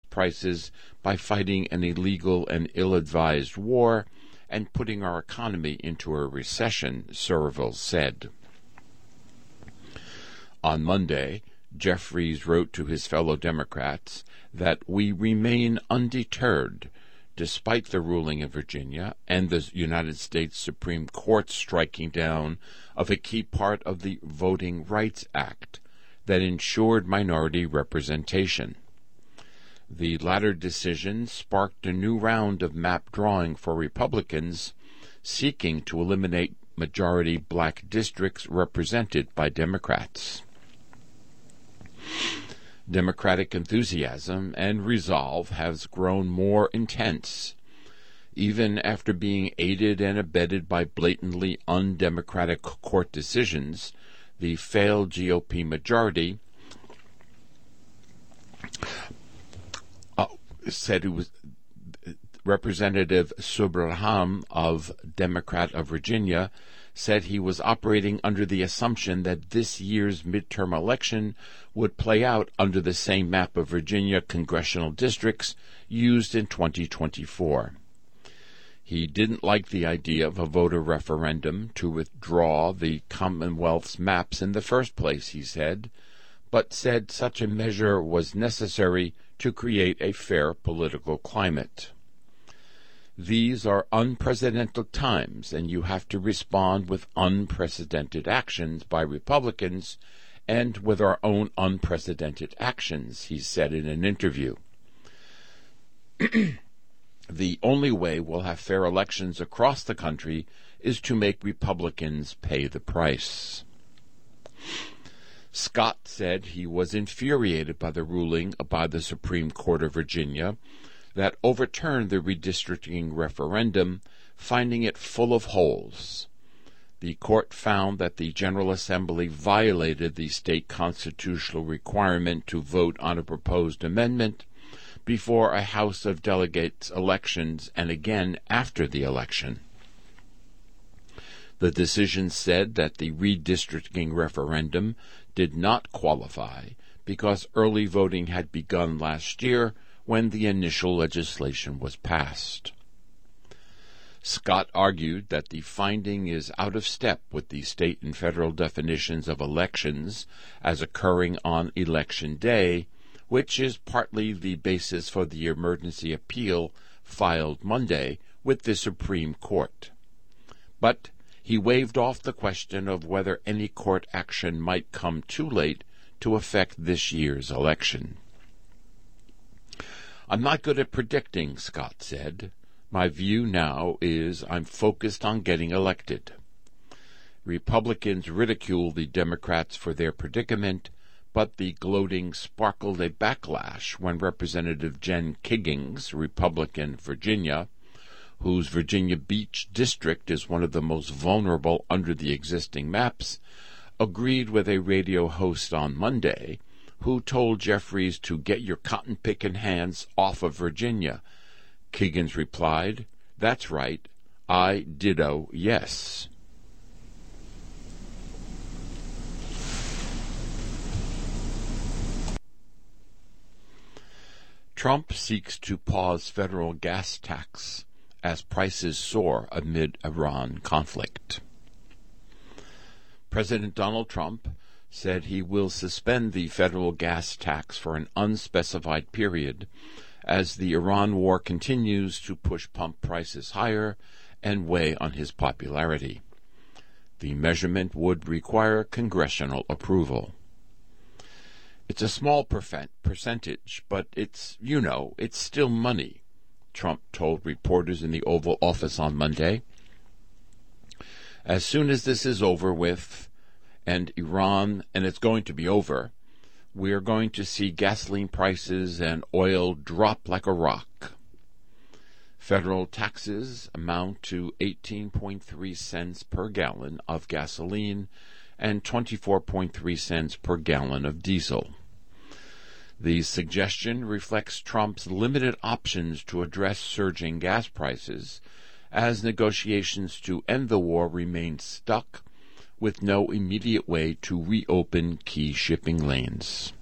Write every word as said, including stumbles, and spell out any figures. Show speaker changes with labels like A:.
A: prices by fighting an illegal and ill-advised war and putting our economy into a recession, Surville said. On Monday, Jeffries wrote to his fellow Democrats that we remain undeterred despite the ruling in Virginia and the United States Supreme Court striking down of a key part of the Voting Rights Act that ensured minority representation. The latter decision sparked a new round of map drawing for Republicans seeking to eliminate majority black districts represented by Democrats. Democratic enthusiasm and resolve has grown more intense, even after being aided and abetted by blatantly undemocratic court decisions. The failed G O P majority uh, said it was Representative Subraham of Democrat of Virginia said he was operating under the assumption that this year's midterm election would play out under the same map of Virginia congressional districts used in twenty twenty-four. He didn't like the idea of a voter referendum to withdraw the Commonwealth's maps in the first place, he said, but said such a measure was necessary to create a fair political climate. These are unprecedented times, and you have to respond with unprecedented actions by Republicans and with our own unprecedented actions, he said in an interview. The only way we'll have fair elections across the country is to make Republicans pay the price. Scott said he was infuriated by the ruling by the Supreme Court of Virginia that overturned the redistricting referendum, finding it full of holes. The court found that the General Assembly violated the state constitutional requirement to vote on a proposed amendment before a House of Delegates elections and again after the election. The decision said that the redistricting referendum did not qualify because early voting had begun last year when the initial legislation was passed. Scott argued that the finding is out of step with the state and federal definitions of elections as occurring on Election Day, which is partly the basis for the emergency appeal filed Monday with the Supreme Court. But he waved off the question of whether any court action might come too late to affect this year's election. I'm not good at predicting, Scott said. My view now is I'm focused on getting elected. Republicans ridicule the Democrats for their predicament, but the gloating sparkled a backlash when Representative Jen Kiggins, Republican, Virginia, whose Virginia Beach district is one of the most vulnerable under the existing maps, agreed with a radio host on Monday who told Jeffries to get your cotton-picking hands off of Virginia. Kiggins replied, "That's right, I ditto yes." Trump seeks to pause federal gas tax as prices soar amid Iran conflict. President Donald Trump said he will suspend the federal gas tax for an unspecified period as the Iran war continues to push pump prices higher and weigh on his popularity. The measurement would require congressional approval. It's a small percentage, but it's, you know, it's still money, Trump told reporters in the Oval Office on Monday. As soon as this is over with, and Iran, and it's going to be over, we are going to see gasoline prices and oil drop like a rock. Federal taxes amount to eighteen point three cents per gallon of gasoline and twenty-four point three cents per gallon of diesel. The suggestion reflects Trump's limited options to address surging gas prices as negotiations to end the war remain stuck with no immediate way to reopen key shipping lanes.